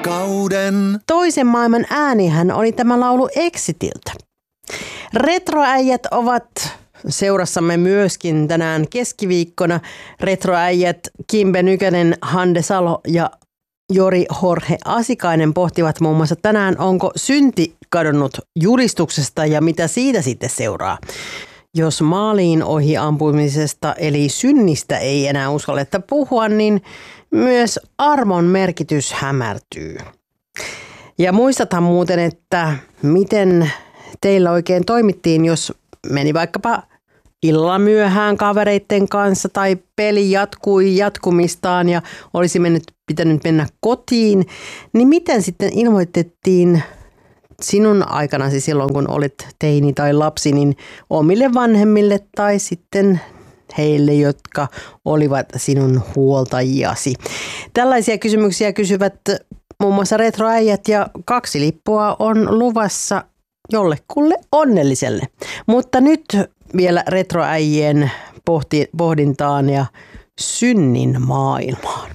Kauden toisen maailman äänihän oli tämä laulu Exitiltä. Retroäijät ovat seurassamme myöskin tänään keskiviikkona. Retroäijät Kimbe Nykänen, Hande Salo ja Jori Jorge Asikainen pohtivat muun muassa tänään, onko synti kadonnut julistuksesta ja mitä siitä sitten seuraa. Jos maaliin ohi ampumisesta eli synnistä ei enää uskalleta puhua, niin myös armon merkitys hämärtyy. Ja muistathan muuten, että miten teillä oikein toimittiin, jos meni vaikkapa illalla myöhään kavereitten kanssa tai peli jatkui jatkumistaan ja olisi pitänyt mennä kotiin, niin miten sitten ilmoitettiin sinun aikanasi silloin, kun olit teini tai lapsi, niin omille vanhemmille tai sitten heille, jotka olivat sinun huoltajiasi? Tällaisia kysymyksiä kysyvät muun muassa retroäijät ja 2 lippua on luvassa jollekulle onnelliselle. Mutta nyt vielä retroäijien pohdintaan ja synnin maailmaan.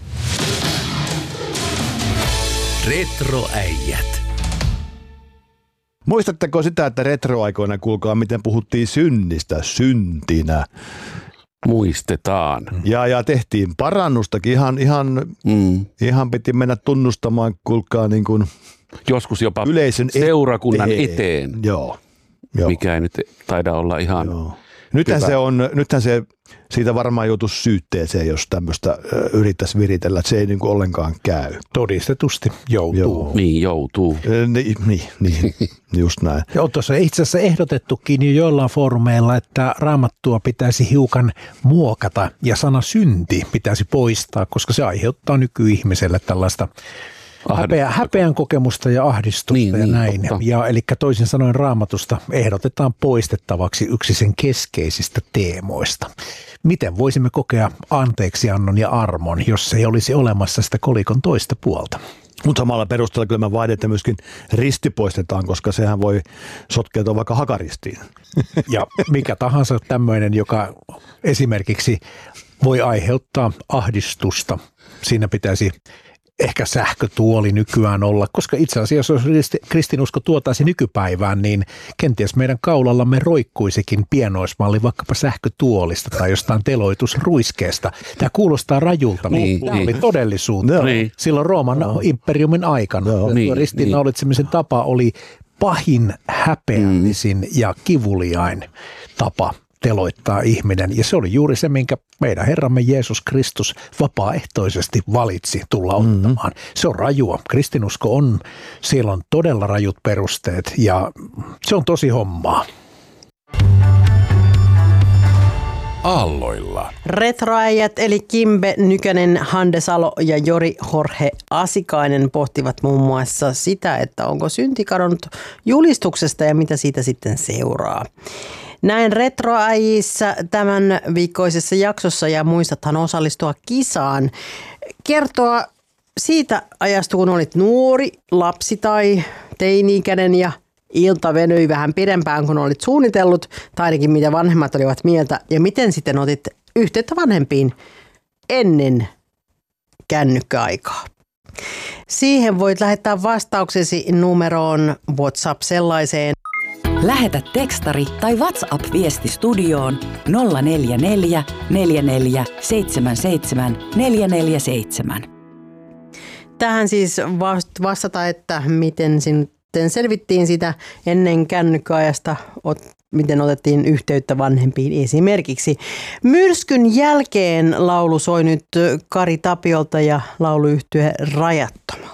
Retroäijät. Muistatteko sitä, että retroaikoina, kuulkaa, miten puhuttiin synnistä syntinä? Muistetaan. Ja tehtiin parannustakin. Ihan piti mennä tunnustamaan, kuulkaa, niin kuin joskus jopa yleisön seurakunnan eteen. Joo. Mikä ei nyt taida olla ihan Nythän se siitä varmaan joutuisi syytteeseen, jos tämmöistä yrittäisi viritellä, että se ei niin kuin ollenkaan käy. Todistetusti joutuu. Joo. Niin, joutuu. Niin, just näin. Joo, tuossa itse asiassa ehdotettukin jo joillain foorumeilla, että Raamattua pitäisi hiukan muokata ja sana synti pitäisi poistaa, koska se aiheuttaa nykyihmiselle tällaista häpeän kokemusta ja ahdistusta ja näin. Ja eli toisin sanoen Raamatusta ehdotetaan poistettavaksi yksi sen keskeisistä teemoista. Miten voisimme kokea anteeksiannon ja armon, jos ei olisi olemassa sitä kolikon toista puolta? Mutta samalla perusteella kyllä mä vaadin, että myöskin risti poistetaan, koska sehän voi sotkeutua vaikka hakaristiin. Ja mikä tahansa tämmöinen, joka esimerkiksi voi aiheuttaa ahdistusta, siinä pitäisi ehkä sähkötuoli nykyään olla, koska itse asiassa jos kristinusko tuotaisi nykypäivään, niin kenties meidän kaulallamme roikkuisikin pienoismalli vaikkapa sähkötuolista tai jostain teloitusruiskeesta. Tämä kuulostaa rajulta, mutta tämä oli todellisuutta. Silloin Rooman imperiumin aikana. Ristiinnaulitsemisen tapa oli pahin, häpeällisin ja kivuliain tapa teloittaa ihminen. Ja se oli juuri se, minkä meidän Herramme Jeesus Kristus vapaaehtoisesti valitsi tulla ottamaan. Se on rajua. Kristinusko on, siellä on todella rajut perusteet ja se on tosi hommaa. Aalloilla. Retroäijät eli Kimbe Nykänen, Hande Salo ja Jori Jorge Asikainen pohtivat muun muassa sitä, että onko synti kadonnut julistuksesta ja mitä siitä sitten seuraa. Näin retroäijissä tämän viikkoisessa jaksossa ja muistathan osallistua kisaan. Kertoa siitä ajasta, kun olit nuori, lapsi tai teini-ikäinen ja ilta venyi vähän pidempään kuin olit suunnitellut, tai ainakin mitä vanhemmat olivat mieltä, ja miten sitten otit yhteyttä vanhempiin ennen kännykkäaikaa. Siihen voit lähettää vastauksesi numeroon WhatsApp sellaiseen. Lähetä tekstari tai WhatsApp-viesti studioon 044 44 77 447. Tähän siis vastata, että miten sitten selvittiin sitä ennen kännykkäajasta, miten otettiin yhteyttä vanhempiin esimerkiksi. Myrskyn jälkeen laulu soi nyt Kari Tapiolta ja lauluyhtye Rajattomat.